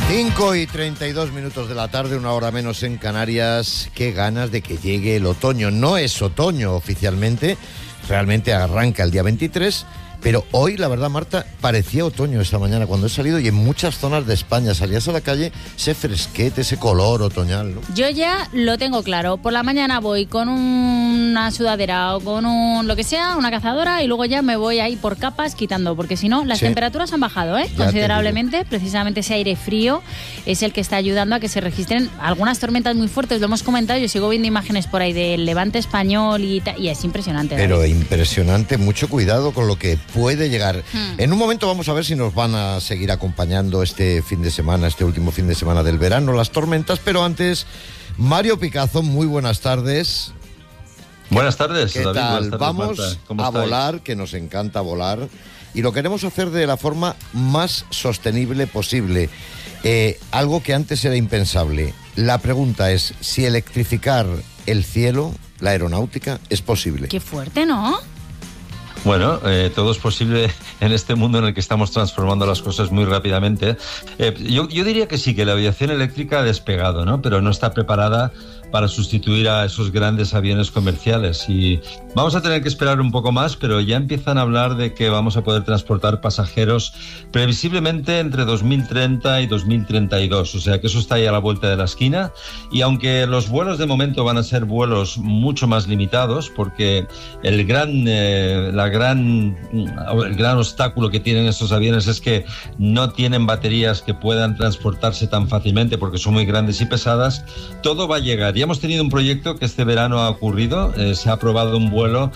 5:32 de la tarde, una hora menos en Canarias. Qué ganas de que llegue el otoño. No es otoño oficialmente, realmente arranca el día 23, pero hoy, la verdad, Marta, parecía otoño esta mañana cuando he salido, y en muchas zonas de España salías a la calle, ese fresquete, ese color otoñal, ¿no? Yo ya lo tengo claro. Por la mañana voy con una sudadera o con lo que sea, una cazadora, y luego ya me voy ahí por capas quitando, porque si no, las temperaturas han bajado considerablemente. Precisamente ese aire frío es el que está ayudando a que se registren algunas tormentas muy fuertes. Lo hemos comentado, yo sigo viendo imágenes por ahí del levante español y es impresionante. Pero David, impresionante, mucho cuidado con lo que puede llegar. En un momento vamos a ver si nos van a seguir acompañando este fin de semana, este último fin de semana del verano, las tormentas, pero antes, Mario Picazo, muy buenas tardes. Buenas tardes, ¿Qué David? tal? Buenas tardes, Vamos Marta. a volar, que nos encanta volar, y lo queremos hacer de la forma más sostenible posible. Algo que antes era impensable. La pregunta es si electrificar el cielo, la aeronáutica, es posible. qué fuerte, ¿no? Bueno, todo es posible en este mundo en el que estamos transformando las cosas muy rápidamente. Yo diría que sí, que la aviación eléctrica ha despegado, ¿no? Pero no está preparada para sustituir a esos grandes aviones comerciales. Y vamos a tener que esperar un poco más, pero ya empiezan a hablar de que vamos a poder transportar pasajeros previsiblemente entre 2030 y 2032. O sea que eso está ahí a la vuelta de la esquina. Y aunque los vuelos de momento van a ser vuelos mucho más limitados, porque el gran obstáculo que tienen estos aviones es que no tienen baterías que puedan transportarse tan fácilmente porque son muy grandes y pesadas, todo va a llegar. Ya hemos tenido un proyecto que este verano ha ocurrido, se ha aprobado un vuelo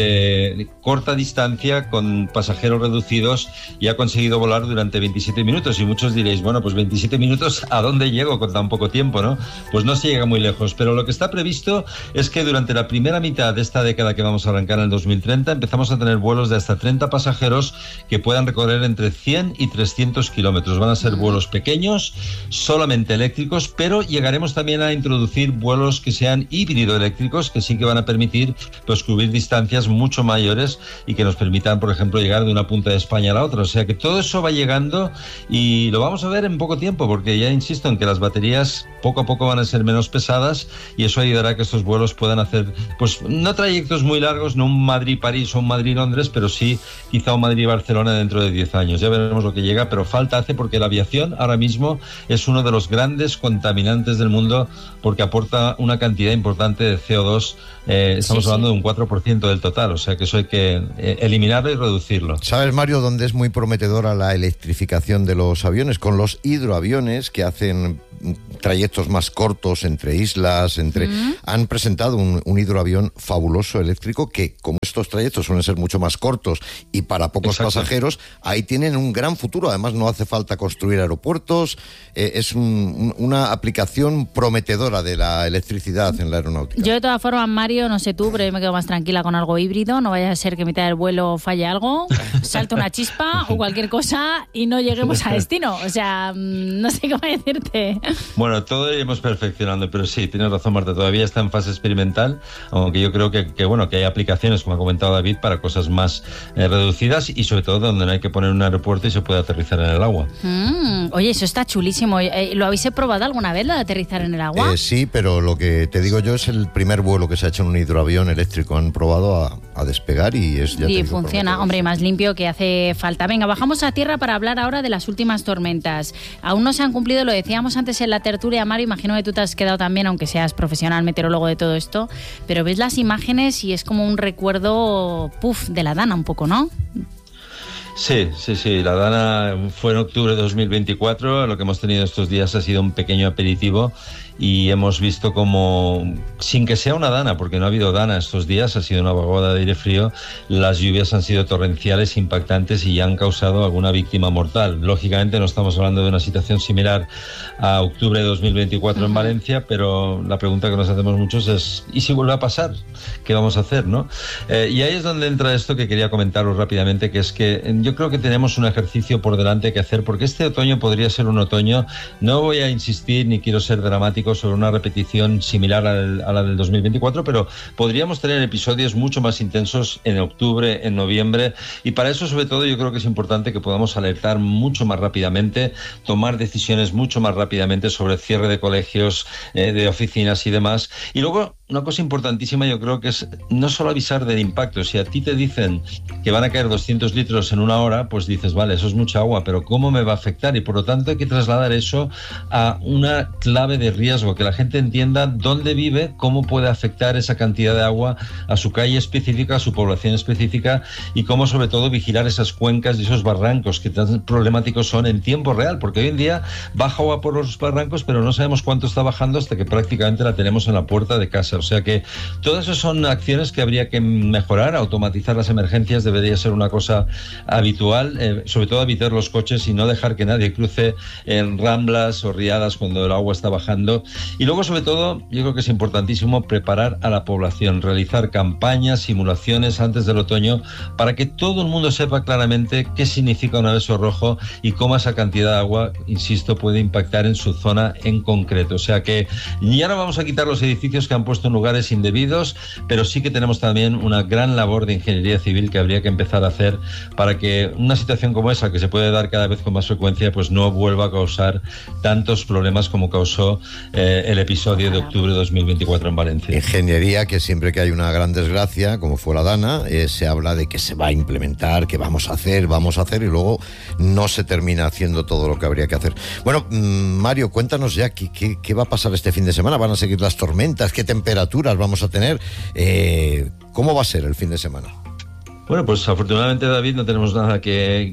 de corta distancia con pasajeros reducidos y ha conseguido volar durante 27 minutos. Y muchos diréis, bueno, pues 27 minutos, ¿a dónde llego con tan poco tiempo, no? Pues no se llega muy lejos, pero lo que está previsto es que durante la primera mitad de esta década que vamos a arrancar en el 2030, empezamos a tener vuelos de hasta 30 pasajeros que puedan recorrer entre 100 y 300 kilómetros. Van a ser vuelos pequeños, solamente eléctricos, pero llegaremos también a introducir vuelos que sean híbrido-eléctricos, que sí que van a permitir pues cubrir distancias mucho mayores y que nos permitan, por ejemplo, llegar de una punta de España a la otra. O sea que todo eso va llegando y lo vamos a ver en poco tiempo, porque ya insisto en que las baterías poco a poco van a ser menos pesadas y eso ayudará a que estos vuelos puedan hacer, pues no trayectos muy largos, no un Madrid-París o un Madrid-Londres, pero sí quizá un Madrid-Barcelona dentro de 10 años. Ya veremos lo que llega, pero falta hace, porque la aviación ahora mismo es uno de los grandes contaminantes del mundo, porque aporta una cantidad importante de CO2. Estamos hablando de un 4% del total, o sea que eso hay que eliminarlo y reducirlo. ¿Sabes, Mario, dónde es muy prometedora la electrificación de los aviones? Con los hidroaviones, que hacen trayectos más cortos entre islas, han presentado un hidroavión fabuloso eléctrico que, como estos trayectos suelen ser mucho más cortos y para pocos pasajeros, ahí tienen un gran futuro. Además, no hace falta construir aeropuertos. Es una aplicación prometedora de la electricidad en la aeronáutica. Yo, de todas formas, Mario, no sé tú, pero yo me quedo más tranquila con algo híbrido. No vaya a ser que a mitad del vuelo falle algo, salte una chispa o cualquier cosa y no lleguemos a destino. O sea, no sé cómo decirte. Bueno, todo iremos perfeccionando, pero sí, tienes razón, Marta, todavía está en fase experimental, aunque yo creo que hay aplicaciones, como ha comentado David, para cosas más reducidas y sobre todo donde no hay que poner un aeropuerto y se puede aterrizar en el agua. Oye, eso está chulísimo. ¿Lo habéis probado alguna vez, lo de aterrizar en el agua? Sí, pero lo que te digo yo es el primer vuelo que se ha hecho en un hidroavión eléctrico. Han probado a despegar y es ya. Y funciona, hombre, más limpio que hace falta. Venga, bajamos a tierra para hablar ahora de las últimas tormentas. Aún no se han cumplido, lo decíamos antes en la tertulia, Mario, imagino que tú te has quedado también, aunque seas profesional meteorólogo de todo esto, pero ves las imágenes y es como un recuerdo, de la Dana un poco, ¿no? Sí, la Dana fue en octubre de 2024, lo que hemos tenido estos días ha sido un pequeño aperitivo y hemos visto como, sin que sea una Dana, porque no ha habido Dana estos días, ha sido una vaguada de aire frío, las lluvias han sido torrenciales, impactantes y ya han causado alguna víctima mortal. Lógicamente no estamos hablando de una situación similar a octubre de 2024 en Valencia, pero la pregunta que nos hacemos muchos es, ¿y si vuelve a pasar? ¿Qué vamos a hacer, no? Y ahí es donde entra esto que quería comentaros rápidamente, que es que yo yo creo que tenemos un ejercicio por delante que hacer, porque este otoño podría ser un otoño, no voy a insistir ni quiero ser dramático sobre una repetición similar a la del 2024, pero podríamos tener episodios mucho más intensos en octubre, en noviembre, y para eso sobre todo yo creo que es importante que podamos alertar mucho más rápidamente, tomar decisiones mucho más rápidamente sobre el cierre de colegios, de oficinas y demás. Y luego una cosa importantísima yo creo que es no solo avisar del impacto. Si a ti te dicen que van a caer 200 litros en una hora, pues dices, vale, eso es mucha agua, pero ¿cómo me va a afectar? Y por lo tanto hay que trasladar eso a una clave de riesgo, que la gente entienda dónde vive, cómo puede afectar esa cantidad de agua a su calle específica, a su población específica, y cómo sobre todo vigilar esas cuencas y esos barrancos que tan problemáticos son en tiempo real, porque hoy en día baja agua por los barrancos, pero no sabemos cuánto está bajando hasta que prácticamente la tenemos en la puerta de casa. O sea que todas esas son acciones que habría que mejorar. Automatizar las emergencias debería ser una cosa habitual, sobre todo evitar los coches y no dejar que nadie cruce en ramblas o riadas cuando el agua está bajando. Y luego, sobre todo, yo creo que es importantísimo preparar a la población, realizar campañas, simulaciones antes del otoño, para que todo el mundo sepa claramente qué significa un aviso rojo y cómo esa cantidad de agua, insisto, puede impactar en su zona en concreto. O sea que ya no vamos a quitar los edificios que han puesto en lugares indebidos, pero sí que tenemos también una gran labor de ingeniería civil que habría que empezar a hacer para que una situación como esa, que se puede dar cada vez con más frecuencia, pues no vuelva a causar tantos problemas como causó el episodio de octubre de 2024 en Valencia. Ingeniería que siempre que hay una gran desgracia, como fue la Dana, se habla de que se va a implementar, que vamos a hacer, y luego no se termina haciendo todo lo que habría que hacer. Bueno, Mario, cuéntanos ya qué va a pasar este fin de semana. ¿Van a seguir las tormentas? ¿Qué temperaturas vamos a tener? ¿Cómo va a ser el fin de semana? Bueno, pues afortunadamente, David, no tenemos nada que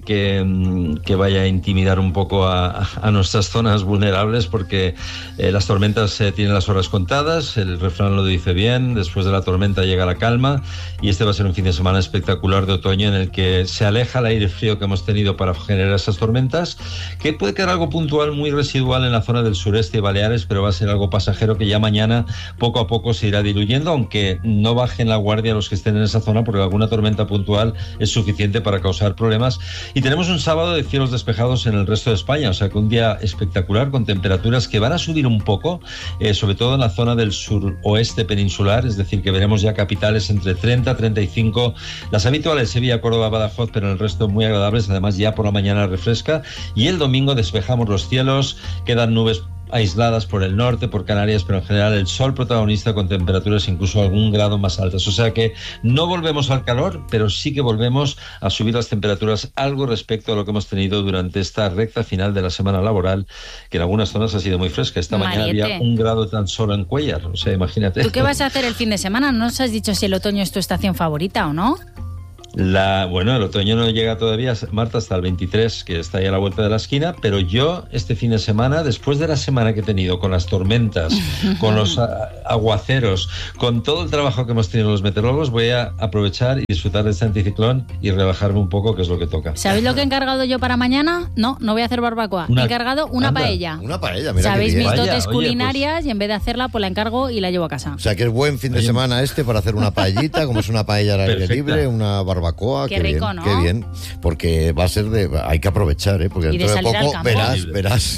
vaya a intimidar un poco a nuestras zonas vulnerables, porque las tormentas tienen las horas contadas, el refrán lo dice bien, después de la tormenta llega la calma, y este va a ser un fin de semana espectacular de otoño en el que se aleja el aire frío que hemos tenido para generar esas tormentas, que puede quedar algo puntual, muy residual en la zona del sureste y Baleares, pero va a ser algo pasajero que ya mañana poco a poco se irá diluyendo, aunque no bajen la guardia los que estén en esa zona, porque alguna tormenta puntual es suficiente para causar problemas. Y tenemos un sábado de cielos despejados en el resto de España, o sea que un día espectacular con temperaturas que van a subir un poco, sobre todo en la zona del suroeste peninsular, es decir, que veremos ya capitales entre 30, 35, las habituales Sevilla, Córdoba, Badajoz, pero en el resto muy agradables. Además ya por la mañana refresca, y el domingo despejamos los cielos, quedan nubes aisladas por el norte, por Canarias, pero en general el sol protagonista con temperaturas incluso algún grado más altas. O sea que no volvemos al calor, pero sí que volvemos a subir las temperaturas algo respecto a lo que hemos tenido durante esta recta final de la semana laboral, que en algunas zonas ha sido muy fresca. Esta mañana había 1 grado tan solo en Cuéllar, o sea, imagínate. ¿Tú qué vas a hacer el fin de semana? ¿No nos has dicho si el otoño es tu estación favorita o no? Bueno, el otoño no llega todavía, Marta, hasta el 23, que está ahí a la vuelta de la esquina, pero yo este fin de semana, después de la semana que he tenido con las tormentas, con los aguaceros, con todo el trabajo que hemos tenido los meteorólogos, voy a aprovechar y disfrutar de este anticiclón y relajarme un poco, que es lo que toca. ¿Sabéis lo que he encargado yo para mañana? No voy a hacer barbacoa. He encargado una paella. Una paella, mira. ¿Sabéis qué bien. mis dotes Vaya, culinarias? pues... Y en vez de hacerla, pues la encargo y la llevo a casa. O sea que es buen fin de semana para hacer una paellita, como es una paella al aire libre, una barbacoa. Qué rico, bien, ¿no? Qué bien, porque va a ser hay que aprovechar, porque y dentro de poco verás.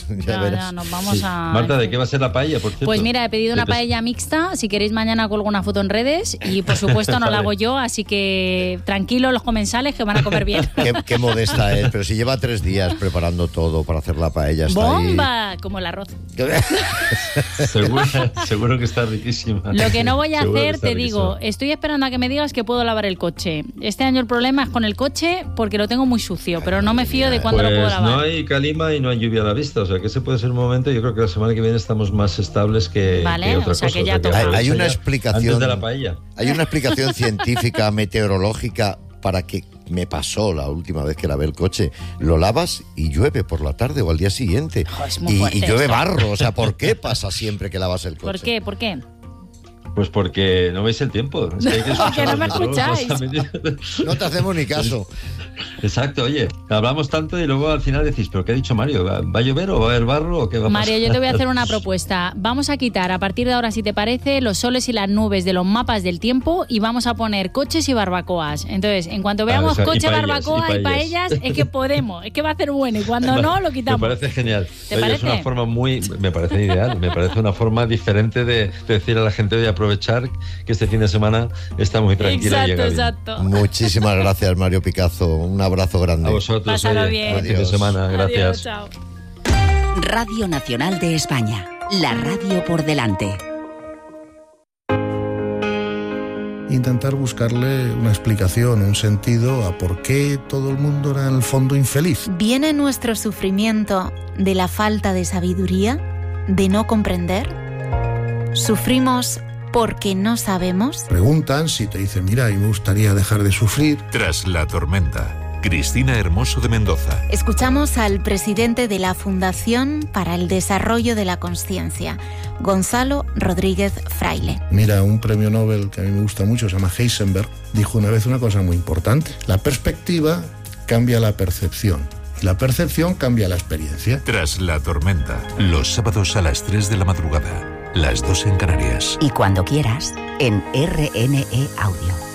Ya, nos vamos a... Marta, ¿de qué va a ser la paella, por cierto? Pues mira, he pedido una paella mixta. Si queréis mañana cuelgo una foto en redes y por supuesto no la hago yo, así que tranquilos los comensales que van a comer bien. Qué modesta es, pero si lleva 3 días preparando todo para hacer la paella. Está ¡bomba! Ahí. Como el arroz. Seguro que está riquísima. Lo que no voy a hacer, te digo, estoy esperando a que me digas que puedo lavar el coche. Este año el problema es con el coche porque lo tengo muy sucio, pero no me fío de cuándo lo puedo lavar. No hay calima y no hay lluvia a la vista, o sea que ese puede ser un momento. Yo creo que la semana que viene estamos más estables que otra cosa. Que ya toca. Hay una explicación antes de la paella. Hay una explicación científica, meteorológica, para que me pasó la última vez que lavé el coche. Lo lavas y llueve por la tarde o al día siguiente. Es muy fuerte y llueve esto. barro. O sea, ¿por qué pasa siempre que lavas el coche? ¿Por qué? Pues porque no veis el tiempo. Es que hay que porque no me escucháis. No te hacemos ni caso. Exacto, oye, hablamos tanto y luego al final decís, ¿pero qué ha dicho Mario? ¿Va a llover o va a haber barro o qué va a pasar? Mario, yo te voy a hacer una propuesta. Vamos a quitar a partir de ahora, si te parece, los soles y las nubes de los mapas del tiempo y vamos a poner coches y barbacoas. Entonces, en cuanto veamos coche, barbacoa y paellas, es que podemos, es que va a ser bueno y cuando no, lo quitamos. Me parece genial. ¿Te oye, parece? Es una forma me parece ideal, me parece una forma diferente de decir a la gente, oye, aprovechar que este fin de semana está muy tranquilo. Exacto. Muchísimas gracias, Mario Picazo. Un abrazo grande. A vosotros. Pásalo bien. Buen fin de semana. Gracias. Adiós, chao. Radio Nacional de España. La radio por delante. Intentar buscarle una explicación, un sentido a por qué todo el mundo era en el fondo infeliz. ¿Viene nuestro sufrimiento de la falta de sabiduría, de no comprender? ¿Sufrimos porque no sabemos? Preguntan si te dicen, mira, y me gustaría dejar de sufrir. Tras la tormenta, Cristina Hermoso de Mendoza. Escuchamos al presidente de la Fundación para el Desarrollo de la Consciencia, Gonzalo Rodríguez Fraile. Mira, un premio Nobel que a mí me gusta mucho, se llama Heisenberg, dijo una vez una cosa muy importante. La perspectiva cambia la percepción y la percepción cambia la experiencia. Tras la tormenta, los sábados a las 3 de la madrugada, las 2 en Canarias. Y cuando quieras, en RNE Audio.